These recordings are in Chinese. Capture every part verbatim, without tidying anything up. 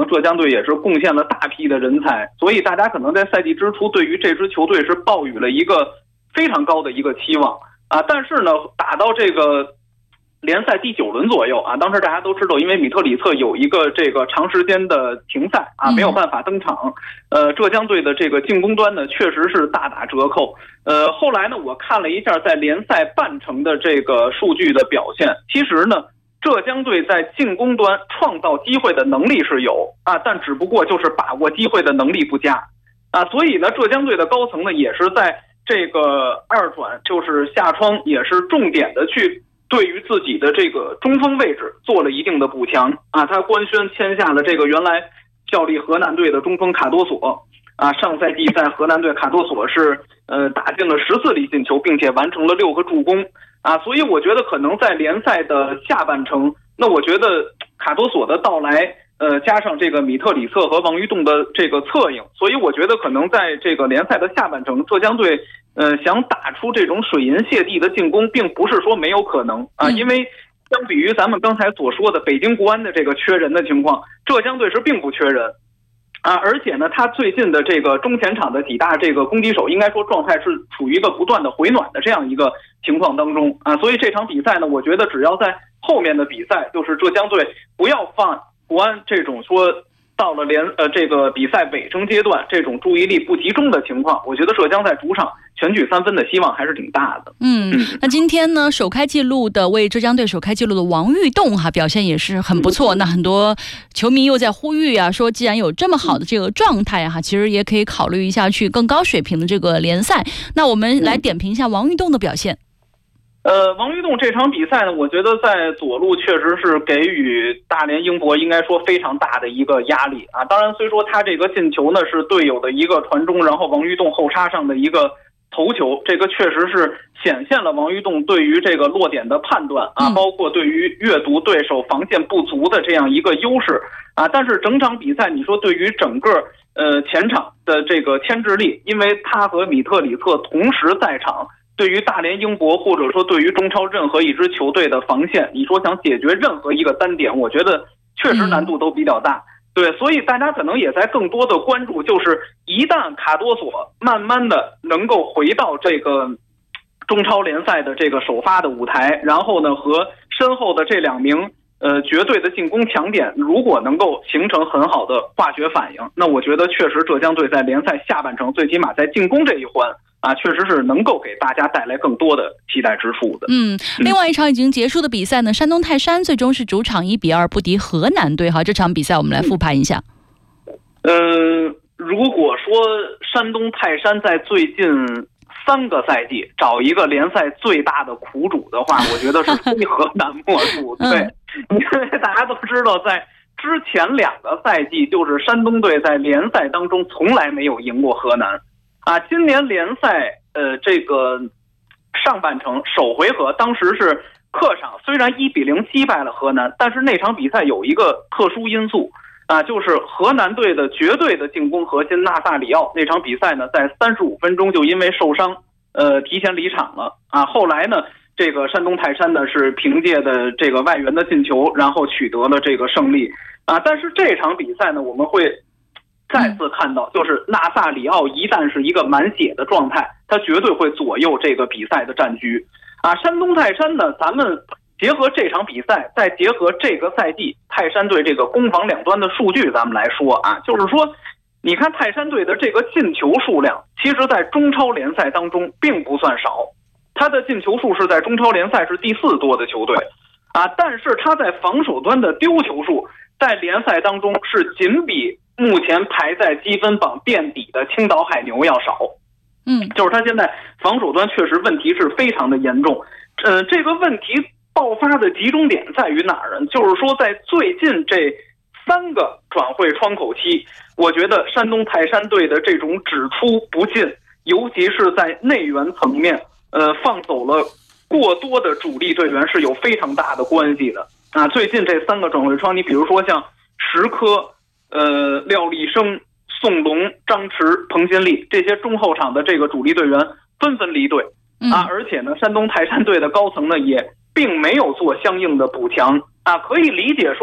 浙江队也是贡献了大批的人才，所以大家可能在赛季之初对于这支球队是抱有了一个非常高的一个期望啊。但是呢，打到这个联赛第九轮左右啊，当时大家都知道，因为米特里策有一个这个长时间的停赛啊，没有办法登场。呃，浙江队的这个进攻端呢，确实是大打折扣。呃，后来呢，我看了一下在联赛半程的这个数据的表现，其实呢，浙江队在进攻端创造机会的能力是有啊，但只不过就是把握机会的能力不佳啊，所以呢，浙江队的高层呢，也是在这个二转就是下窗，也是重点的去对于自己的这个中锋位置做了一定的补强啊，他官宣签下了这个原来效力河南队的中锋卡多索啊，上赛季在河南队卡多索是呃打进了十四粒进球，并且完成了六个助攻啊，所以我觉得可能在联赛的下半程，那我觉得卡多索的到来，呃，加上这个米特里策和王于栋的这个策应，所以我觉得可能在这个联赛的下半程，浙江队呃，想打出这种水银泻地的进攻，并不是说没有可能啊，因为相比于咱们刚才所说的北京国安的这个缺人的情况，浙江队是并不缺人啊，而且呢，他最近的这个中前场的几大这个攻击手，应该说状态是处于一个不断的回暖的这样一个情况当中啊，所以这场比赛呢，我觉得只要在后面的比赛，就是浙江队不要犯国安这种说到了联呃这个比赛尾声阶段这种注意力不集中的情况，我觉得浙江在主场全取三分的希望还是挺大的。 嗯，那今天呢，首开纪录的为浙江队首开纪录的王玉栋哈，表现也是很不错。那很多球迷又在呼吁啊，说既然有这么好的这个状态哈，其实也可以考虑一下去更高水平的这个联赛。那我们来点评一下王玉栋的表现。 呃，王于栋这场比赛呢，我觉得在左路确实是给予大连英博应该说非常大的一个压力啊。当然，虽说他这个进球呢是队友的一个传中，然后王于栋后插上的一个头球，这个确实是显现了王于栋对于这个落点的判断啊，包括对于阅读对手防线不足的这样一个优势啊。但是整场比赛，你说对于整个呃前场的这个牵制力，因为他和米特里策同时在场。对于大连英博或者说对于中超任何一支球队的防线，你说想解决任何一个单点，我觉得确实难度都比较大。嗯、对，所以大家可能也在更多的关注，就是一旦卡多索慢慢的能够回到这个中超联赛的这个首发的舞台，然后呢和身后的这两名呃绝对的进攻强点，如果能够形成很好的化学反应，那我觉得确实浙江队在联赛下半程，最起码在进攻这一环。啊，确实是能够给大家带来更多的期待之处的。 嗯，另外一场已经结束的比赛呢，山东泰山最终是主场一比二不敌河南队。哈，这场比赛我们来复盘一下。 嗯、呃，如果说山东泰山在最近三个赛季找一个联赛最大的苦主的话，我觉得是非河南莫属。对，因为大家都知道，在之前两个赛季，就是山东队在联赛当中从来没有赢过河南。啊，今年联赛呃这个上半程首回合，当时是客场，虽然一比零击败了河南，但是那场比赛有一个特殊因素啊，就是河南队的绝对的进攻核心纳萨里奥那场比赛呢，在三十五分钟就因为受伤呃提前离场了啊。后来呢，这个山东泰山呢是凭借的这个外援的进球，然后取得了这个胜利啊。但是这场比赛呢，我们会再次看到，就是纳萨里奥一旦是一个满血的状态，他绝对会左右这个比赛的战局啊。山东泰山呢，咱们结合这场比赛，再结合这个赛季泰山队这个攻防两端的数据，咱们来说啊，就是说，你看泰山队的这个进球数量，其实在中超联赛当中并不算少，他的进球数是在中超联赛是第四多的球队啊，但是他在防守端的丢球数，在联赛当中是仅比目前排在积分榜垫底的青岛海牛要少。 嗯， 就是他现在防守端确实问题是非常的严重。呃，这个问题爆发的集中点在于哪儿呢？就是说在最近这三个转会窗口期，我觉得山东泰山队的这种只出不进，尤其是在内援层面，呃，放走了过多的主力队员是有非常大的关系的啊。最近这三个转会窗，你比如说像石科、呃廖立生、宋龙、张弛、彭新立这些中后场的这个主力队员纷纷离队啊，而且呢，山东泰山队的高层呢也并没有做相应的补强啊。可以理解说，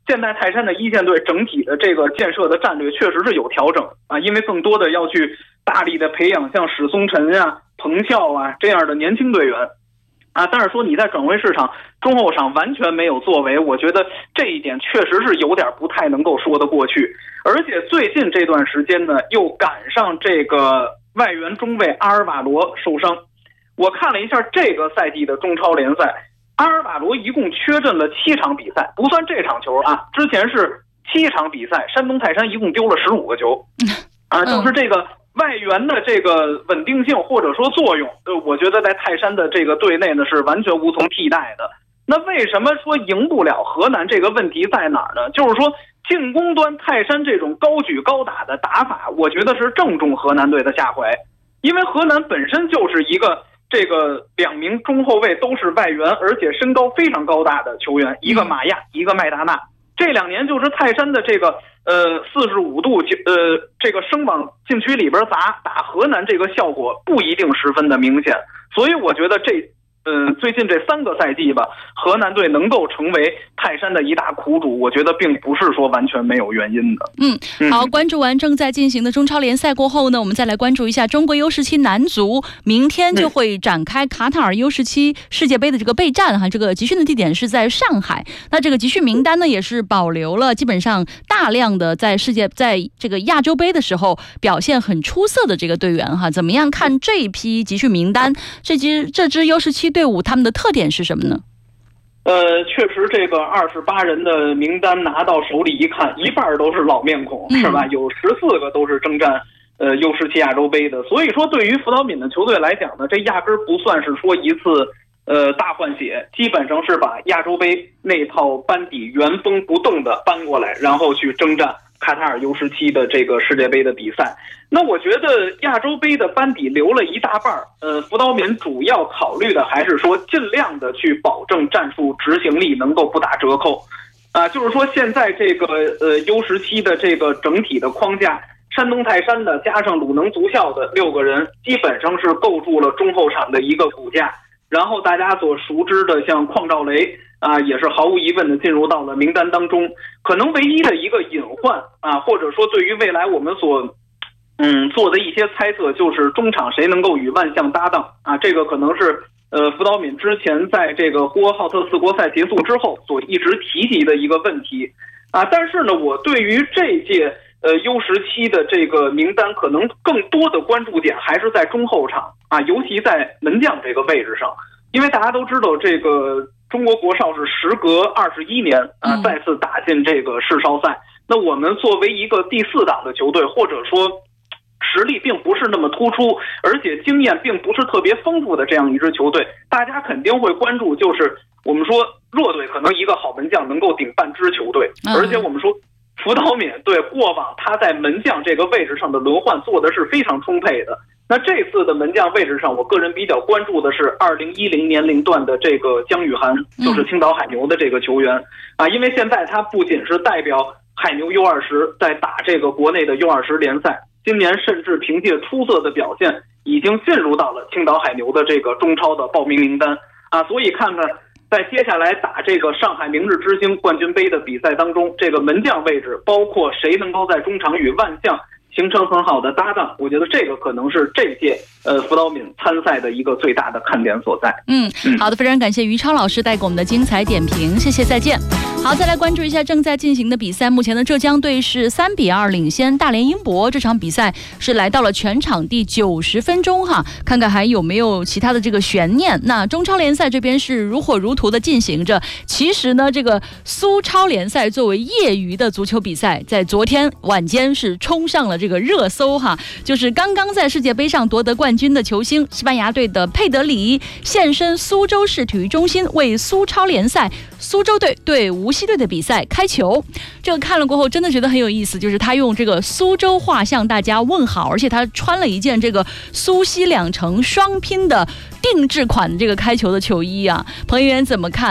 现在泰山的一线队整体的这个建设的战略确实是有调整啊，因为更多的要去大力的培养像史松辰啊、彭翘啊这样的年轻队员啊，但是说你在转会市场中后场完全没有作为，我觉得这一点确实是有点不太能够说得过去。而且最近这段时间呢，又赶上这个外援中卫阿尔瓦罗受伤。我看了一下这个赛季的中超联赛，阿尔瓦罗一共缺阵了七场比赛，不算这场球啊，之前是七场比赛，山东泰山一共丢了十五个球，啊，就是这个外援的这个稳定性或者说作用，呃，我觉得在泰山的这个队内呢是完全无从替代的。那为什么说赢不了河南？这个问题在哪儿呢？就是说进攻端泰山这种高举高打的打法，我觉得是正中河南队的下怀，因为河南本身就是一个这个两名中后卫都是外援，而且身高非常高大的球员，一个马亚，一个麦达纳。这两年就是泰山的这个呃四十五度呃这个升往禁区里边砸，打河南这个效果不一定十分的明显，所以我觉得这嗯、呃，最近这三个赛季吧，河南队能够成为泰山的一大苦主，我觉得并不是说完全没有原因的。 嗯，好，关注完正在进行的中超联赛过后呢，我们再来关注一下中国 U 十七男足，明天就会展开卡塔尔 U 十七世界杯的这个备战哈，这个集训的地点是在上海。那这个集训名单呢，也是保留了基本上大量的在世界在这个亚洲杯的时候表现很出色的这个队员哈。怎么样看这一批集训名单？这支这支 U 十七队伍他们的特点是什么呢？ 呃，确实，这个二十八人的名单拿到手里一看，一半都是老面孔，是吧？有十四个都是征战呃 U 十七亚洲杯的，所以说对于辅导闵的球队来讲呢，这压根儿不算是说一次呃大换血，基本上是把亚洲杯那套班底原封不动的搬过来，然后去征战卡塔尔 U 十七的这个世界杯的比赛。那我觉得亚洲杯的班底留了一大半儿，呃，辅导闵主要考虑的还是说尽量的去保证战术执行力能够不打折扣，啊，就是说现在这个呃 U 十七的这个整体的框架，山东泰山的加上鲁能足校的六个人，基本上是构筑了中后场的一个骨架。然后大家所熟知的像邝兆雷啊，也是毫无疑问的进入到了名单当中。可能唯一的一个隐患啊，或者说对于未来我们所嗯做的一些猜测，就是中场谁能够与万象搭档啊？这个可能是呃辅导闵之前在这个呼和浩特四国赛结束之后所一直提及的一个问题啊。但是呢，我对于这届呃 U 十七的这个名单，可能更多的关注点还是在中后场啊，尤其在门将这个位置上，因为大家都知道这个中国国少是时隔二十一年啊再次打进这个世少赛。那我们作为一个第四档的球队，或者说实力并不是那么突出，而且经验并不是特别丰富的这样一支球队，大家肯定会关注，就是我们说弱队可能一个好门将能够顶半支球队，而且我们说辅导闵对过往他在门将这个位置上的轮换做的是非常充沛的。那这次的门将位置上，我个人比较关注的是二零一零年龄段的这个姜宇涵，就是青岛海牛的这个球员啊，因为现在他不仅是代表海牛 U 二十在打这个国内的 U 二十联赛，今年甚至凭借出色的表现，已经进入到了青岛海牛的这个中超的报名名单啊。所以看看在接下来打这个上海明日之星冠军杯的比赛当中，这个门将位置，包括谁能够在中场与万象形成很好的搭档，我觉得这个可能是这届呃辅导闵参赛的一个最大的看点所在。 嗯，好的，非常感谢于超老师带给我们的精彩点评，谢谢，再见。好，再来关注一下正在进行的比赛。目前的浙江队是三比二领先大连英博，这场比赛是来到了全场第九十分钟哈，看看还有没有其他的这个悬念。那中超联赛这边是如火如荼的进行着。其实呢，这个苏超联赛作为业余的足球比赛，在昨天晚间是冲上了这个热搜哈，就是刚刚在世界杯上夺得冠军的球星西班牙队的佩德里现身苏州市体育中心，为苏超联赛苏州队对无锡队的比赛开球。这个看了过后真的觉得很有意思，就是他用这个苏州话向大家问好，而且他穿了一件这个苏西两城双拼的定制款这个开球的球衣啊。彭议员怎么看？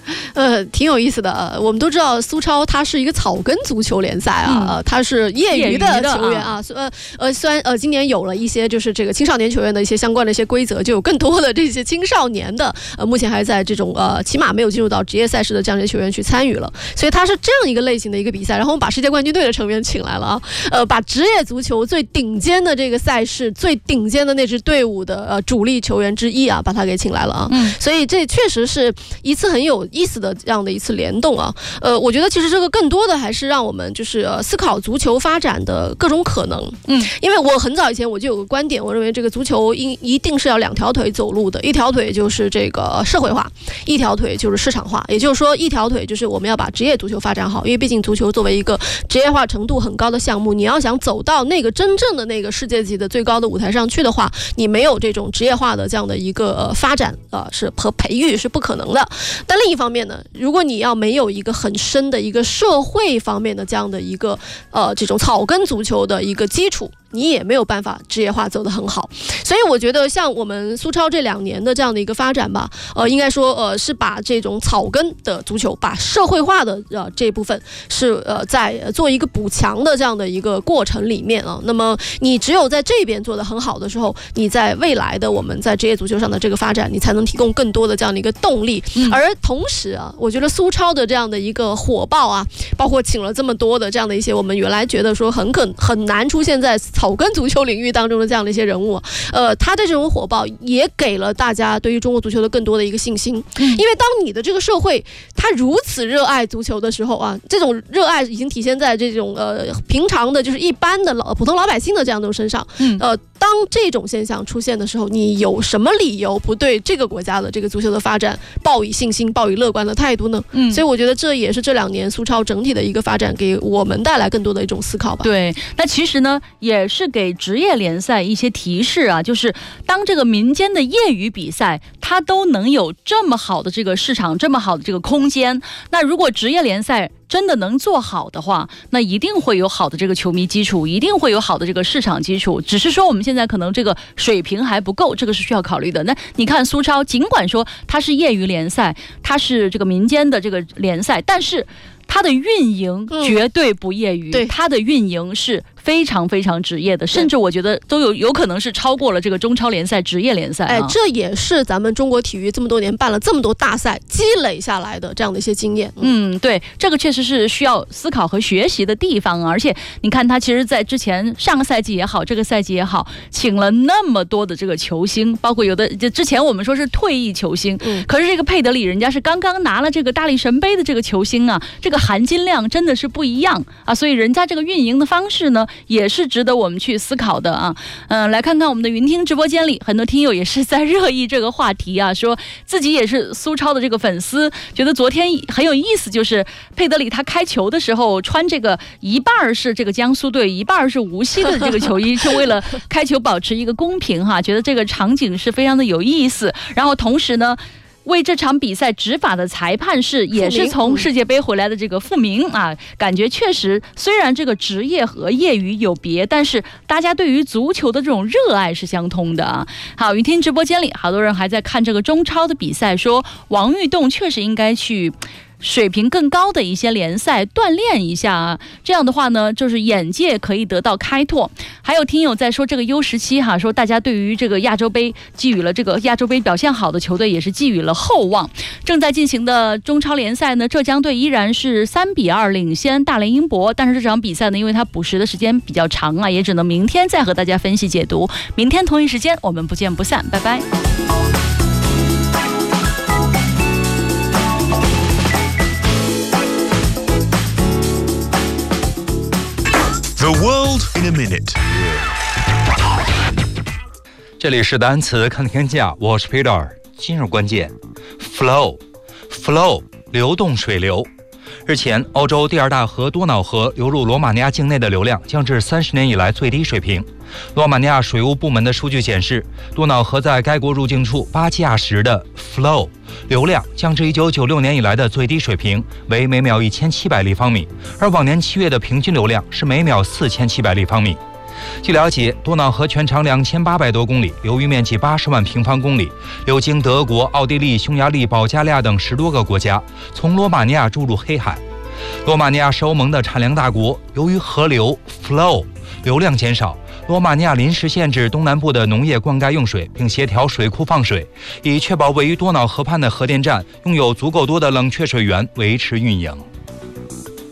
呃，挺有意思的。我们都知道苏超它是一个草根足球联赛啊，嗯、呃，它是业余的球员啊，呃呃，虽然呃今年有了一些就是这个青少年球员的一些相关的一些规则，就有更多的这些青少年的呃目前还在这种呃起码没有进入到职业赛事的这样一些球员去参与了，所以它是这样一个类型的一个比赛。然后我们把世界冠军队的成员请来了啊，呃，把职业足球最顶尖的这个赛事、最顶尖的那支队伍的呃主力球员之一啊，把他给请来了啊。嗯，所以这确实是一次很有意思的这样的一次联动啊。呃，我觉得其实这个更多的还是让我们就是、呃、思考足球发展的各种可能。嗯，因为我很早以前我就有个观点，我认为这个足球应一定是要两条腿走路的，一条腿就是这个社会化，一条腿就是市场化。也就是说，一条腿就是我们要把职业足球发展好，因为毕竟足球作为一个职业化程度很高的项目，你要想走到那个真正的那个世界级的最高的舞台上去的话，你没有这种职业化的这样的一个、呃、发展呃是和培育是不可能的。但另一方面呢，如果你要没有一个很深的一个社会方面的这样的一个呃这种草根足球的一个基础，你也没有办法职业化走得很好。所以我觉得像我们苏超这两年的这样的一个发展吧，呃，应该说呃是把这种草根的足球，把社会化的呃这部分是呃在做一个补强的这样的一个过程里面啊。那么你只有在这边做得很好的时候，你在未来的我们在职业足球上的这个发展，你才能提供更多的这样的一个动力。嗯、而同时啊，我觉得苏超的这样的一个火爆啊，包括请了这么多的这样的一些我们原来觉得说很可很难出现在草根足球领域当中的这样的一些人物，呃，他的这种火爆也给了大家对于中国足球的更多的一个信心。嗯、因为当你的这个社会他如此热爱足球的时候啊，这种热爱已经体现在这种呃平常的就是一般的老普通老百姓的这样的身上。嗯，呃，当这种现象出现的时候，你有什么理由不对这个国家的这个足球的发展抱以信心、抱以乐观的态度呢？嗯，所以我觉得这也是这两年苏超整体的一个发展给我们带来更多的一种思考吧。 对，那其实呢，也是给职业联赛一些提示啊，就是当这个民间的业余比赛，它都能有这么好的这个市场，这么好的这个空间，那如果职业联赛真的能做好的话，那一定会有好的这个球迷基础，一定会有好的这个市场基础。只是说我们现在可能这个水平还不够，这个是需要考虑的。那你看苏超，尽管说它是业余联赛，它是这个民间的这个联赛，但是它的运营绝对不业余，嗯、它的运营是非常非常职业的，甚至我觉得都有有可能是超过了这个中超联赛、职业联赛、啊。 哎，这也是咱们中国体育这么多年办了这么多大赛积累下来的这样的一些经验。 嗯，对，这个确实是需要思考和学习的地方。而且你看，他其实在之前上个赛季也好，这个赛季也好，请了那么多的这个球星，包括有的就之前我们说是退役球星，嗯、可是这个佩德里人家是刚刚拿了这个大力神杯的这个球星啊，这个含金量真的是不一样啊，所以人家这个运营的方式呢，也是值得我们去思考的啊。嗯、呃，来看看我们的云听直播间里，很多听友也是在热议这个话题啊，说自己也是苏超的这个粉丝，觉得昨天很有意思，就是佩德里他开球的时候穿这个一半是这个江苏队，一半是无锡的这个球衣，是为了开球保持一个公平哈，觉得这个场景是非常的有意思。然后同时呢，为这场比赛执法的裁判是也是从世界杯回来的这个傅明啊，感觉确实虽然这个职业和业余有别，但是大家对于足球的这种热爱是相通的啊。好，云听直播间里好多人还在看这个中超的比赛，说王玉栋确实应该去水平更高的一些联赛锻炼一下啊，这样的话呢，就是眼界可以得到开拓。还有听友在说这个 U 十七 哈，说大家对于这个亚洲杯寄予了这个亚洲杯表现好的球队也是寄予了厚望。正在进行的中超联赛呢，浙江队依然是三比二领先大连英博，但是这场比赛呢，因为它补时的时间比较长啊，也只能明天再和大家分析解读。明天同一时间我们不见不散，拜拜。 The world in a minute。 这里是单词看天下，我是 Peter。今日关键 flow flow 流动水流。日前，欧洲第二大河多瑙河流入罗马尼亚境内的流量降至三十年以来最低水平。罗马尼亚水务部门的数据显示，多瑙河在该国入境处巴基亚时的 flow 流量降至一九九六年以来的最低水平，为每秒一千七百立方米，而往年七月的平均流量是每秒四千七百立方米。 据了解，多瑙河全长两千八百多公里，流域面积八十万平方公里，流经德国、奥地利、匈牙利、保加利亚等十多个国家，从罗马尼亚注入黑海。罗马尼亚是欧盟的产粮大国，由于河流 flow 流量减少，罗马尼亚临时限制东南部的农业灌溉用水，并协调水库放水，以确保位于多瑙河畔的核电站拥有足够多的冷却水源维持运营。